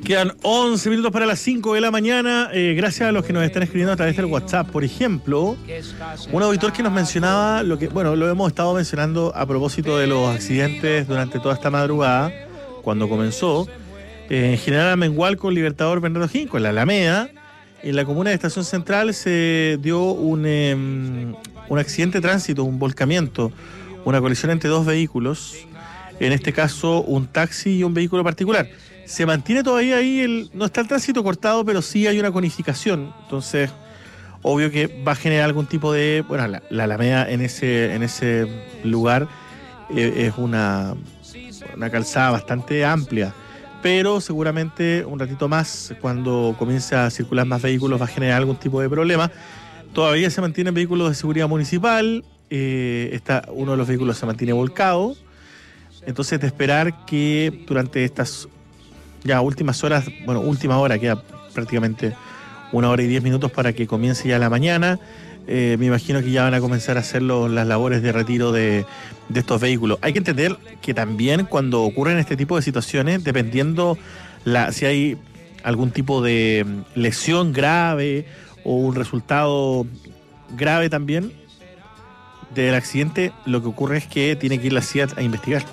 Quedan 11 minutos para las 5 de la mañana. Gracias a los que nos están escribiendo a través del WhatsApp. Por ejemplo, un auditor que nos mencionaba lo hemos estado mencionando a propósito de los accidentes durante toda esta madrugada, cuando comenzó. En General Amengual con Libertador Bernardo O'Higgins, con la Alameda. En la comuna de Estación Central se dio un accidente de tránsito, un volcamiento, una colisión entre dos vehículos. En este caso, un taxi y un vehículo particular. Se mantiene todavía ahí, no está el tránsito cortado, pero sí hay una conificación. Entonces, obvio que va a generar algún tipo de... Bueno, la Alameda en ese lugar es una calzada bastante amplia. Pero seguramente un ratito más, cuando comience a circular más vehículos, va a generar algún tipo de problema. Todavía se mantienen vehículos de seguridad municipal. Uno de los vehículos se mantiene volcado. Entonces, de esperar que durante estas ya últimas horas, última hora, queda prácticamente 1 hora y 10 minutos para que comience ya la mañana. Me imagino que ya van a comenzar a hacer las labores de retiro de estos vehículos. Hay que entender que también cuando ocurren este tipo de situaciones, dependiendo si hay algún tipo de lesión grave o un resultado grave también del accidente, lo que ocurre es que tiene que ir la CIAT a investigar.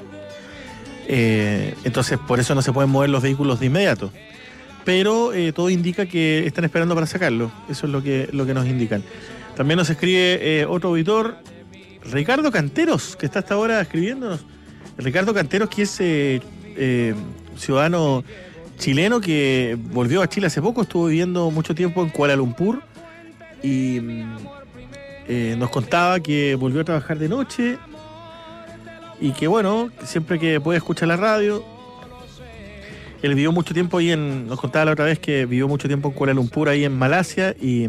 Entonces por eso no se pueden mover los vehículos de inmediato, pero todo indica que están esperando para sacarlo. Eso es lo que nos indican. También nos escribe otro auditor, Ricardo Canteros, que está hasta ahora escribiéndonos. Ricardo Canteros, que es ciudadano chileno que volvió a Chile hace poco, estuvo viviendo mucho tiempo en Kuala Lumpur y nos contaba que volvió a trabajar de noche y que siempre que puede escuchar la radio. Él vivió mucho tiempo ahí nos contaba la otra vez que vivió mucho tiempo en Kuala Lumpur, ahí en Malasia, y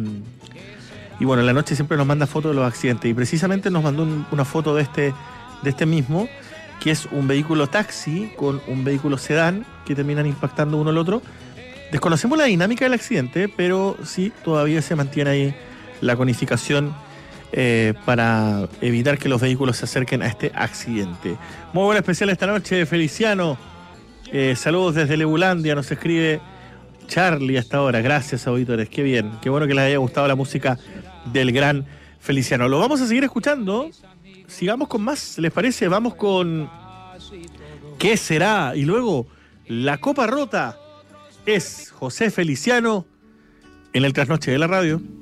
en la noche siempre nos manda fotos de los accidentes, y precisamente nos mandó una foto de este mismo, que es un vehículo taxi con un vehículo sedán que terminan impactando uno al otro. Desconocemos la dinámica del accidente, pero sí todavía se mantiene ahí la conificación para evitar que los vehículos se acerquen a este accidente. Muy buena especial esta noche, Feliciano. Saludos desde Lebulandia, nos escribe Charlie hasta ahora. Gracias, auditores, qué bien, qué bueno que les haya gustado la música del gran Feliciano. Lo vamos a seguir escuchando. Sigamos con más, ¿les parece? Vamos con ¿Qué será? Y luego La Copa Rota. Es José Feliciano en el Trasnoche de la Radio.